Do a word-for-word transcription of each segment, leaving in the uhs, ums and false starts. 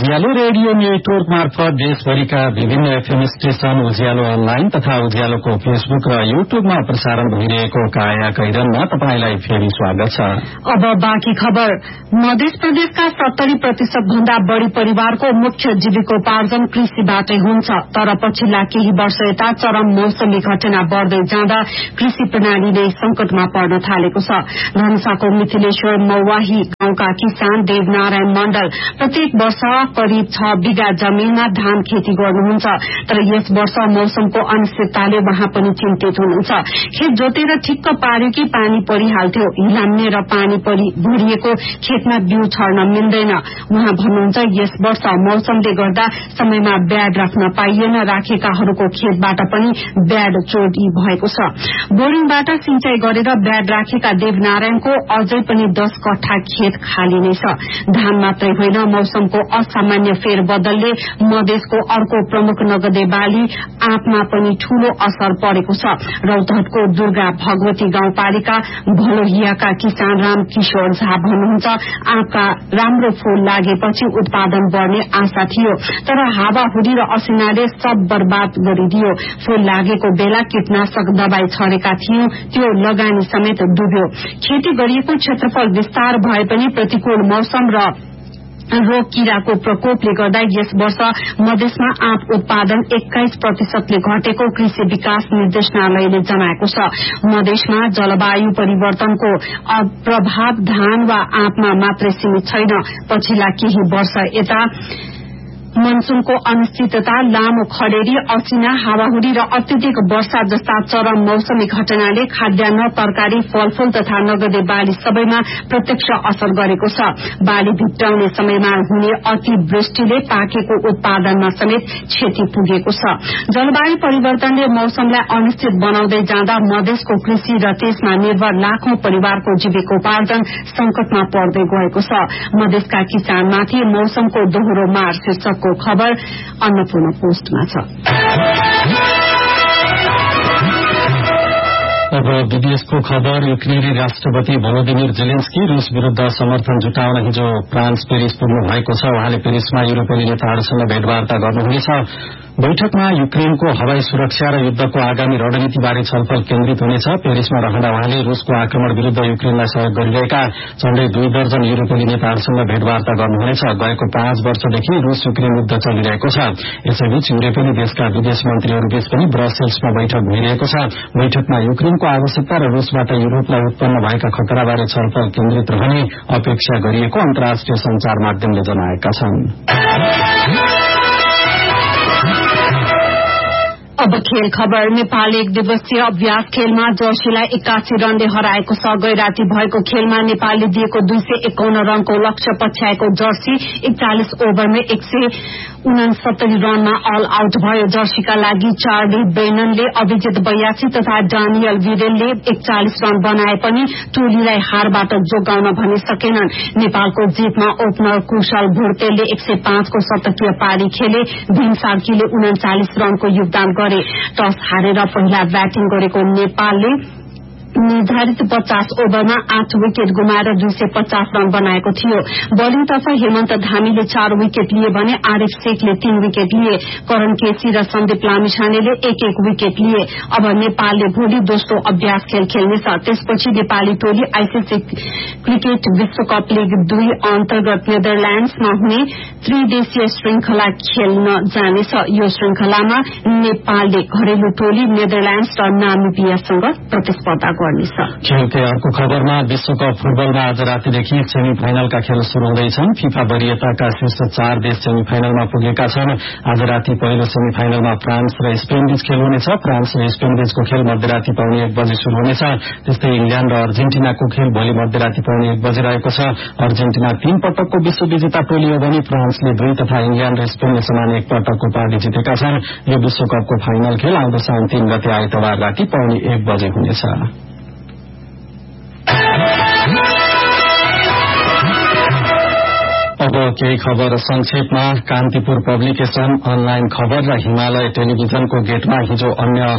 उज्यालो radio network मार्फत देशभरिका विभिन्न एफएम स्टेशन, उज्यालो अनलाइन तथा उज्यालोको फेसबुक र युट्युबमा प्रसारण भइरहेको काया कैरनमा तपाईंलाई फेरि स्वागत छ। अब बाँकी खबर। मध्य प्रदेशका सत्तरी प्रतिशत भन्दा बढ़ी परिवारको मुख्य जीविकोपार्जन कृषिबाटै हुन्छ, तर पछिल्ला केही वर्ष यता चरम मौसमी घटना बढ़दै जाँदा कृषि प्रणाली नै संकटमा पर्न थालेको छ। धनुषाको मिथिलेश्वर मौवाही गाउँका किसान देवनारायण मण्डल प्रत्येक वर्ष करिब छ बिघा जमीनमा धान खेती गर्नुहुन्छ, तर यस वर्ष मौसमको अनिश्चितताले वहाँ पनि चिन्तित हुनुहुन्छ। खेत जोतेर ठिक्क पार्यो कि पानी परिहाल्थ्यो, हिलाम्ने र पानी परि भरिएको खेतमा बिउ छर्न मिल्दैन। उहाँ भन्नुहुन्छ यस वर्ष मौसमले गर्दा समयमा ब्याड राख्न पाइएन, राखेकाहरूको खेतबाट पनि ब्याड चोरी भएको छ। बोरिङबाट सिंचाई गरेर ब्याड राखेका देवनारायणको अझै पनि दस कट्ठा खेत खाली नै छ। धान मात्रै होइन, मौसमको असामान्य फेरबदलले मधेसको अर्को प्रमुख नगदे बाली आँपमा पनि ठूलो असर परेको छ। रौतहटको दुर्गा भगवती गाउँपालिका भलोहियाका किसान रामकिशोर झा भन्नुहुन्छ आँपका राम्रो फूल लागेपछि उत्पादन बढ़ने आशा थियो, तर हावाहुरी र असिनाले सब बर्बाद गरिदियो। फूल लागेको बेला कीटनाशक दबाई छरेका थियौं, त्यो लगानी समेत डुब्यो। खेती गरिएको क्षेत्रफल विस्तार भए पनि प्रतिकूल मौसम र रोग किराको प्रकोपले गर्दा यस वर्ष मधेसमा आँप उत्पादन एक्काइस प्रतिशतले घटेको कृषि विकास निर्देशनालयले जनाएको छ। मधेसमा जलवायु परिवर्तनको प्रभाव धान वा आँपमा मात्रै सीमित छैन। पछिल्ला केही वर्ष यता मनसूनको अनिश्चितता, लामो खडेरी, असिना, हावाहुरी र अत्यधिक वर्षा जस्ता चरम मौसमी घटनाले खाद्यान्न, तरकारी, फलफूल तथा नगदे बाली सबैमा प्रत्यक्ष असर गरेको छ। बाली भित्राउने समयमा हुने अतिवृष्टिले पाकेको उत्पादनमा समेत क्षति पुगेको छ। जलवायु परिवर्तनले मौसमलाई अनिश्चित बनाउँदै जाँदा मधेसको कृषि र त्यसमा निर्भर लाखौं परिवारको जीविकोपार्जन संकटमा पर्दै गएको छ। मधेसका किसानमाथि मौसमको दोहोरो मार शीर्षक को खबर अन्नपूर्ण पोस्टमा छ। अब विदेशको खबर। युक्रेनी राष्ट्रपति भलोदिमिर जेलेन्स्की रूस विरूद्ध समर्थन जुटाउन हिजो फ्रान्स पेरिस पुग्नु भएको छ। उहाँले पेरिसमा युरोपेली नेताहरूसँग भेटवार्ता गर्नुहुनेछ। बैठकमा युक्रेनको हवाई सुरक्षा र युद्धको आगामी रणनीतिबारे छलफल केन्द्रित हुनेछ। पेरिसमा रहँदा उहाँले रूसको आक्रमण विरूद्ध युक्रेनलाई सहयोग गरिरहेका झण्डै दुई दर्जन युरोपेली नेताहरूसँग भेटवार्ता गर्नुहुनेछ। गएको पाँच वर्षदेखि रूस युक्रेन युद्ध चलिरहेको छ। यसैबीच युरोपेली देशका विदेश मन्त्रीहरूबीच पनि ब्रसेल्समा बैठक भइरहेको छ। बैठकमा युक्रेनको आवश्यकता र रूसबाट युरोपलाई उत्पन्न भएका खतराबारे छलफल केन्द्रित रहने अपेक्षा गरिएको अन्तर्राष्ट्रिय संचार माध्यमले जनाएका छन्। अब खेल खबर। नेपाल एक दिवसीय अभ्यास खेलमा जर्सीलाई एक्कासी रनले हराएको छ। गैराती भएको खेलमा नेपालले दिएको दुई सय एकाउन्न रनको लक्ष्य पछ्याएको जर्सी एकचालिस ओभरमा एक सय उनसत्तरी रनमा अल आउट भयो। जर्सीका लागि चार्ली ब्रेननले अभिजित बयासी तथा डानियल भिरेलले एकचालिस रन बनाए पनि टोलीलाई हारबाट जोगाउन भने सकेनन्। नेपालको जितमा ओपनर कुशल भुर्तेलले एक सय पाँचको शतकीय पारी खेले। भीम सार्कीले उन्चालिस रनको योगदान गरे। टस हारेर पहिला ब्याटिङ गरेको नेपालले निर्धारित पचास ओभरमा आठ विकेट गुमाएर दुई सय पचास रन बनाएको थियो। बलिङतर्फ हेमन्त धामीले चार विकेट लिए भने आरिफ शेखले तीन विकेट लिए। करण केसी र सन्दीप लामिछानेले एक एक विकेट लिए। अब नेपालले भोलि दोस्रो अभ्यास खेल खेल्नेछ। त्यसपछि नेपाली टोली आईसीसी क्रिकेट विश्वकप लीग दुई अन्तर्गत नेदरल्याण्ड्समा हुने त्रिदेशीय श्रृंखला खेल्न जानेछ। यो श्रृंखलामा नेपालले घरेलु टोली नेदरल्याण्ड्स र नामिबियासँग प्रतिस्पर्धा गर्नेछ। खेलकै अर्को खबरमा विश्वकप फुटबलमा आज रातिदेखि सेमी फाइनलका खेल शुरू हुँदैछन्। फिफा वरियताका शीर्ष चार देश सेमी फाइनलमा पुगेका छन्। आज राति पहिलो सेमी फाइनलमा फ्रान्स र स्पेन बीच खेल हुनेछ। फ्रान्स र स्पेन बीचको खेल मध्यराति पाउने एक बजे शुरू हुनेछ। त्यस्तै इंग्ल्याण्ड र अर्जेन्टिनाको खेल भोलि मध्यराति पाउने एक बजे रहेको छ। अर्जेन्टिना तीन पटकको विश्व विजेता टोली हो भने फ्रान्सले दुई तथा इंग्ल्याण्ड र स्पेनले समान एक पटकको उपाधि जितेका छन्। यो विश्वकपको फाइनल खेल आउँदो साउन तीन गते आइतबार राति पाउने एक बजे हुनेछ। अब केही खबर संक्षेपमा। कान्तिपुर पब्लिकेशन, अनलाइन खबर र हिमालय टेलिभिजनको गेटमा हिजो अन्य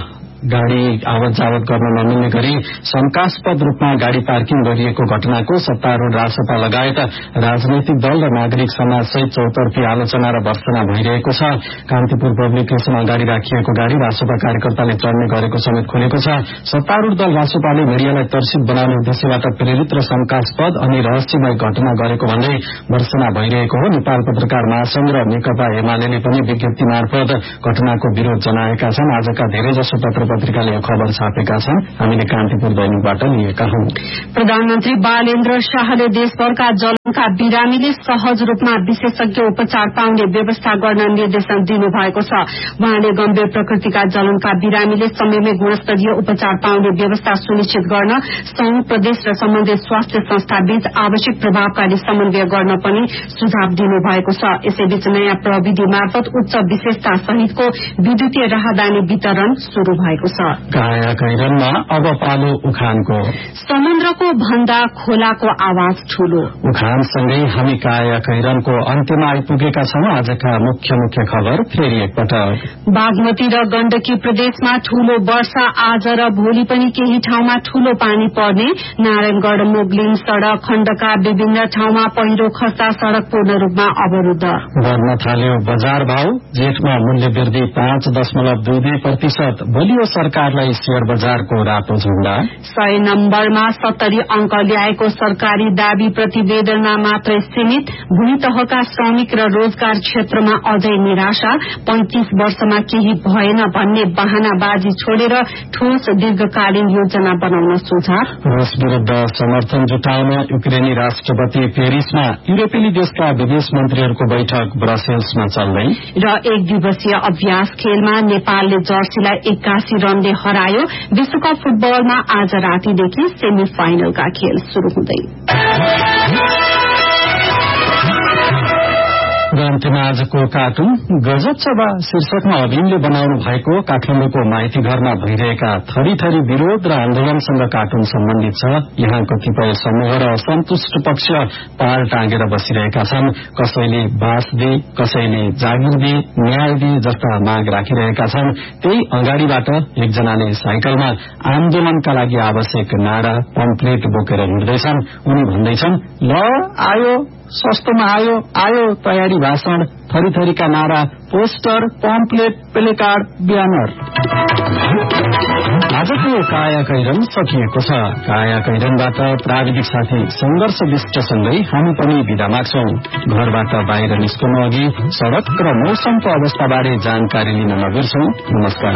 गाड़ी आवत जावत गर्न नमिल्ने गरी शंकास्पद रूपमा गाड़ी पार्किङ गरिएको घटनाको सत्तारूढ़ रासपा लगायत राजनैतिक दल र नागरिक समाज सहित चौतर्फी आलोचना र भर्त्सना भइरहेको छ। कान्तिपुर पब्लिक प्लेसमा अगाडि राखिएको गाड़ी रासपा कार्यकर्ताले चढ्ने गरेको समेत खुलेको छ। सत्तारूढ़ दल रासपाले मीडियालाई तर्सित बनाउने उद्देश्यबाट प्रेरित र शंकास्पद अनि रहस्यमय घटना गरेको भन्दै भर्त्सना भइरहेको हो। नेपाल पत्रकार महासंघ र नेकपा एमाले पनि विज्ञप्ति मार्फत घटनाको विरोध जनाएका छन्। आजका धेरैजसो पत्र पत्रिकाले यो खबर छापेका छन्। हामीले कान्तिपुर दैनिकबाट लिएका हौं। प्रधानमन्त्री बालेन्द्र शाहले देशभरका जलनका बिरामीले सहज रूपमा विशेषज्ञ उपचार पाउने व्यवस्था गर्न निर्देशन दिनुभएको छ। उहाँले गम्भीर प्रकृतिका जलनका बिरामीले समयमै गुणस्तरीय उपचार पाउने व्यवस्था सुनिश्चित गर्न संघ प्रदेश र सम्बन्धित स्वास्थ्य संस्थाबीच आवश्यक प्रभावकारी समन्वय गर्न पनि सुझाव दिनुभएको छ। यसैबीच नयाँ प्रविधि मार्फत उच्च विशेषता सहितको विद्युतीय राहदानी वितरण शुरू भएको छ। काया कैरनमा अब पालो उखानको। समुद्रको भन्दा खोलाको आवाज ठूलो। उखानसँगै हामी काया कैरनको अन्त्यमा आइपुगेका छौं। आजका मुख्य मुख्य खबर फेरि एकपटक। बागमती र गण्डकी प्रदेशमा ठूलो वर्षा आज र भोलि पनि केही ठाउँमा ठूलो पानी पर्ने। नारायणगढ़ मोगलिन सड़क खण्डका विभिन्न ठाउँमा पहिरो खस्दा सड़क पूर्ण रूपमा अवरूद्ध। बढ्न थाल्यो बजार भाव। जेठमा मूल्य वृद्धि पाँच दशमलव दुई दुई प्रतिशत। बलियो सरकारलाई शेयर बजारको रातो झण्डा। सय नम्बरमा सत्तरी अंक ल्याएको सरकारी दावी प्रतिवेदनमा मात्रै सीमित। भूमि तहका श्रमिक र रोजगार क्षेत्रमा अझै निराशा। पैंतिस वर्षमा केही भएन भन्ने बहानाबाजी छोडेर ठोस दीर्घकालीन योजना बनाउन सुझाव। रूस विरूद्ध समर्थन जुटाउन युक्रेनी राष्ट्रपति पेरिसमा। युरोपेली देशका विदेश मन्त्रीहरूको बैठक ब्रसेल्समा चल्दै। र एक दिवसीय अभ्यास खेलमा नेपालले जर्सीलाई एक्कासी रनले हरायो। विश्वकप फुटबलमा आज रातिदेखि सेमी फाइनलका खेल शुरू हुँदै। र अन्त्यमा आजको कार्टुन गजब छ बा शीर्षकमा अभिनले बनाउनु भएको काठमाडौँको माइती घरमा भइरहेका थरी थरी विरोध र आन्दोलनसँग कार्टुन सम्बन्धित छ। यहाँ कतिपय समूह र असन्तुष्ट पक्ष पाल टाँगेर बसिरहेका छन्। कसैले बास दे, कसैले जागिर दे, न्याय दे जस्ता माग राखिरहेका छन्। त्यही अगाडिबाट एकजनाले साइकलमा आन्दोलनका लागि आवश्यक नारा पम्पलेट बोकेर हिँड्दैछन्। उनी भन्दैछन्, ल आयो सस्तोमा आयो आयो तयारी भाषण, थरी थरीका नारा, पोस्टर, पम्पलेट, प्लेकार्ड, ब्यानर। आजको काया कैरन सकिएको छ। काया कैरनबाट प्राविधिक साथी संघर्ष विष्टसँगै हामी पनि विदा माग्छौं। घरबाट बाहिर निस्कनु अघि सड़क र मौसमको अवस्थाबारे जानकारी लिन नबिर्सौं। नमस्कार।